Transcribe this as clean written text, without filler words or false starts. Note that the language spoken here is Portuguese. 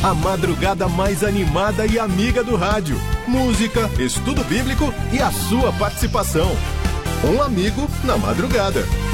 A madrugada mais animada e amiga do rádio. Música, estudo bíblico e a sua participação. Um amigo na madrugada.